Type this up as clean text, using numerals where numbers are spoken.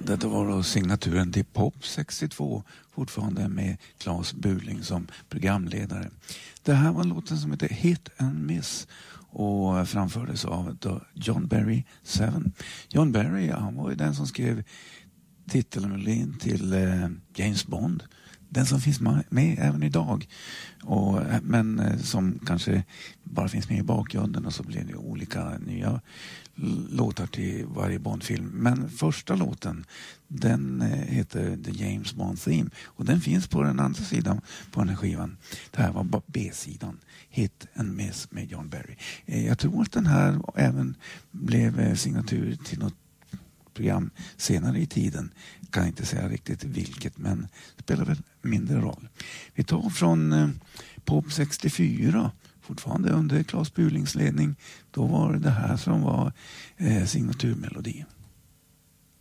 Detta var då signaturen till Pop 62, fortfarande med Claes Burling som programledare. Det här var låten som heter Hit and Miss och framfördes av John Barry 7. John Barry, han var ju den som skrev titelmelodin till James Bond. Den som finns med även idag. Men som kanske bara finns med i bakgrunden, och så blir det olika nya låtar till varje Bond-film. Men första låten, den heter The James Bond Theme, och den finns på den andra sidan på den här skivan. Det här var B-sidan, Hit and Miss med John Barry. Jag tror att den här även blev signatur till något program senare i tiden. Kan inte säga riktigt vilket, men det spelar väl mindre roll. Vi tar från Pop 64, fortfarande under Claes Burlings ledning. Då var det här som var signaturmelodi.